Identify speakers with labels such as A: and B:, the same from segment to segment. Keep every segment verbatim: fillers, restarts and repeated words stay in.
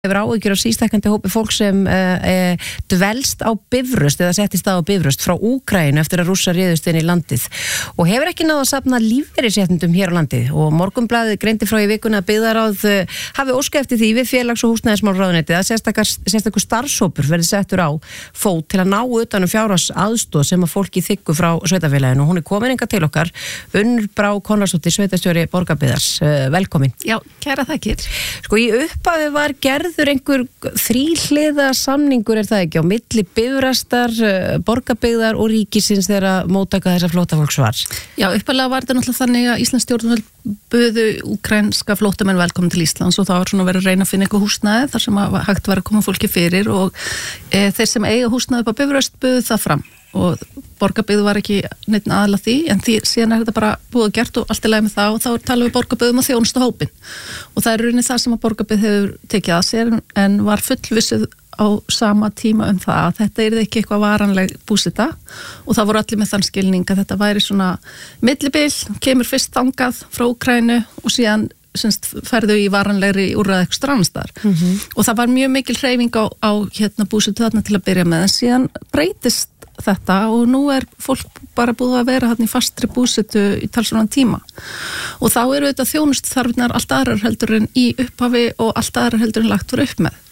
A: hefur áhyggjur af sístækkandi hópi fólk sem uh, uh, dvelst á Bifröst eða settist á Bifröst frá Úkraínu eftir að Rússar réðust inn í landið og hefur ekki náð að safna lífeyrisréttindum hér á landið og Morgunblaðið greindi frá í vikuna að byggðaráð uh, hafi óskað eftir því við félags- og húsnæðismálráðuneytið að sérstakur starfshópur verði settur á fót til að ná utan um fjárhags aðstoð sem að fólki þykku frá sveitarfélaginu og hún er komin hingað til okkar Unnur Brá Konráðsdóttir, sveitarstjóri Borgarbyggðar. Uh, velkomin.
B: Já, kæra þakkir.
A: Sko í upphafi var gerð Verður einhver þríhliða samningur er það ekki á milli Bifrastar, Borgarbyggðar og ríkisins þegar móttaka þessa flóttafólks var?
B: Já, uppalega var þetta náttúrulega þannig að Íslands stjórnvöld buðu úkrænska flóttamenn velkomin til Íslands og það var svona verið að reyna að finna eitthvað húsnæði þar sem að hægt var að koma fólki fyrir og e, þeir sem eiga húsnæði upp á Bifröst buðu það fram og Borgarbyggð var ekki neitt aðla því en því síðan er þetta bara búið að gert og allt er leið með það og þá er talað við Borgarbyggð um að þjónusta hópin og það er rauninni það sem að Borgarbyggð hefur tekið að sér en var fullvissuð á sama tíma um það að þetta er ekki eitthvað varanleg búseta og það voru allir með þann skilning að þetta væri svona millibil, kemur fyrst þangað frá Úkraínu og síðan semst ferðu í varanlegri úrræði eitthvað strannstar mm-hmm. og það var mjög mikil hreyfing á, á hérna búsetu þarna til að byrja með en síðan breytist þetta og nú er fólk bara búið að vera hann í fastri búsetu í talsverðan tíma og þá eru þetta þjónustu þarfirnar allt aðrar heldur en í upphafi og allt aðrar heldur en lagt voru upp með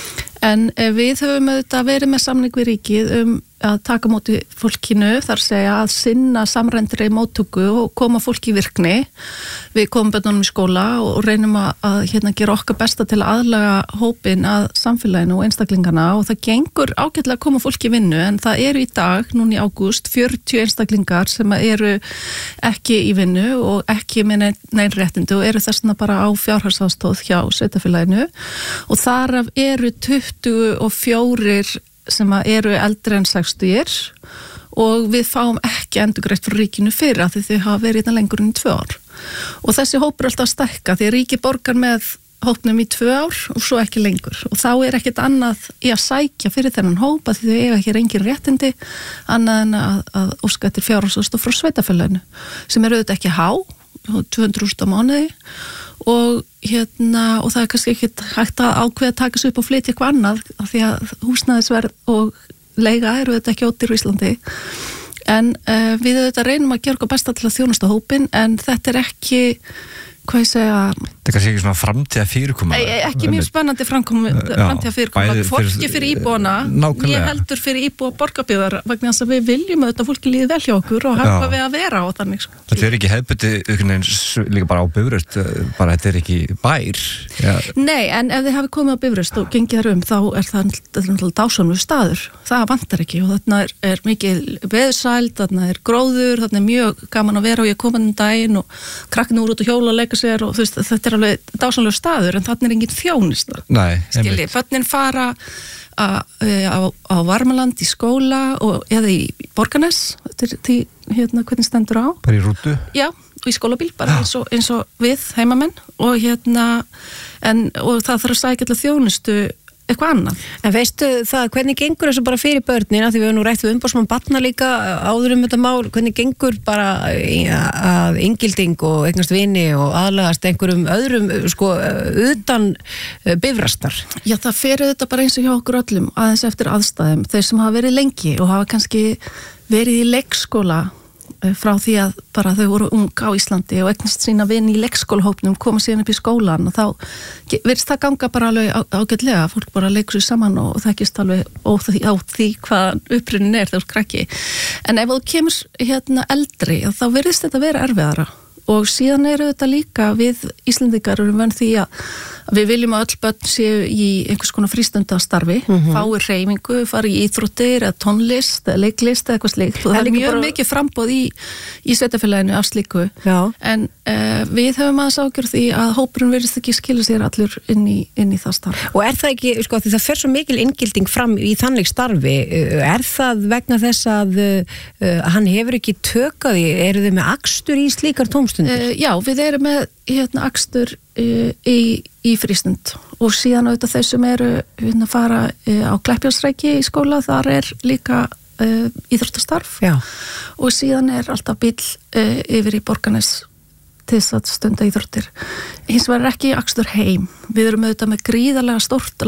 B: en við höfum auðvitað verið með samning við ríkið um að taka móti fólkinu þar segja að sinna samrændri móttöku og koma fólki í virkni við komum börnunum í skóla og reynum að, að hérna, gera okkar besta til að aðlaga hópin að samfélaginu og einstaklingana og það gengur ágætlega að koma fólki í vinnu en það eru í dag, núna í ágúst fjörutíu einstaklingar sem eru ekki í vinnu og ekki með nein, nein réttindi og eru þess vegna bara á fjárhagsaðstoð hjá sveitarfélaginu og þar af eru tuttugu og fjórir sem eru eldri en sextíu og við fáum ekki endurgreitt frá ríkinu fyrir að þau hafa verið hérna lengur en í tvö ár og þessi hópur er alltaf að stækka því að ríki borgar með hópnum í tvö ár og svo ekki lengur og þá er ekkert annað í að sækja fyrir þennan hópa því þau eiga hér engin réttindi annað en að, að óska eftir fjárhagsaðstoð frá sveitarfélaginu sem er auðvitað ekki há, tvö hundruð þúsund á mánuði og hérna og það er kannski ekkert hægt að ákveða að taka sig upp og flytja eitthvað annað af því að húsnæðisverð og leiga eru þetta ekki ódýr í Íslandi en uh, við auðvitað reynum að gera okkur besta til að þjónusta hópin en þetta er ekki hvað ég segja
C: þetta er kannski ekki svona framtíða fyrirkomulag
B: ekki mjög spennandi framtíða fyrirkomulag fólki fyrir íbúana ég heldur fyrir íbúa Borgarbyggðar vegna þess að við viljum auðvitað fólki líði vel hjá okkur og hafa við að vera á þannig sko.
C: Þetta er ekki hefðbundi líka bara á Bifröst bara þetta er ekki bær ja.
B: Nei, en ef þið hafi komið á Bifröst og gengið þar um þá er það náttúrulega dásamlegur staður það vantar ekki og þarna er, er mikið veðursæld, þarna er gróður þarna er mjög gaman að vera og ég kom um daginn og krakkinu úr út og hjóla og leika sér og þú veist, þetta er alveg dásamlegur staður en þarna er engin þjónusta skilji, börnin fara a, a, á Varmaland í skóla og, eða í Borgarnes til, til, hérna, hvernig stendur á
C: bara í rútu?
B: Já, og í skólabíl, bara eins og, eins og við heimamenn og hérna en, og það þarf að sækja allar þjónustu eitthvað annað.
A: En veistu það, hvernig gengur þessu bara fyrir börnin, að því við höfum nú rætt við umboðsmann barna líka áður um þetta mál, hvernig gengur bara að inngilding og eignast vini og aðlagast einhverjum öðrum, sko, utan Bifrastar?
B: Já, það fer þetta bara eins og hjá okkur öllum, aðeins eftir aðstæðum, þeir sem hafa verið lengi og hafa kannski verið í leikskóla frá því að bara þau voru ung á Íslandi og eignast sína vini í leikskólahópnum koma síðan upp í skólan og þá virðist það ganga bara alveg ágætlega fólk bara leikur sér saman og þekkist alveg á því hvað upprunnin er þegar krakki en ef þú kemur hérna eldri þá virðist þetta vera erfiðara og síðan eru þetta líka við Íslendingar erum vön því að við viljum að öll börn séu í einhvers konar frístundastarfi, mm-hmm. fái hreyfingu, fari í íþróttir eða tónlist eða leiklist eða eitthvað slíkt og það er mjög bara... mikið framboð í, í sveitarfélaginu af slíku Já. En uh, við höfum aðeins ágjörð því að hópurinn virðist ekki skilja sér allur inn í, inn í það starf.
A: Og er það ekki, sko, því það fer svo mikil inngilding fram í þannig starfi, er það vegna þess að uh, hann hefur ekki tökaði, eru þið með akstur í slíkar tómstundir?
B: Uh, já, við erum með hérna akstur uh, í í frístund og síðan auðvitað þeir sem eru hérna fara uh, á Kleppjárnsreykji í skóla, þar er líka uh, íþróttastarf Já. Og síðan er alltaf bíll uh, yfir í Borgarnes til þess að stunda íþróttir. Hins vegar er ekki akstur heim. Við erum auðvitað með gríðarlega stórt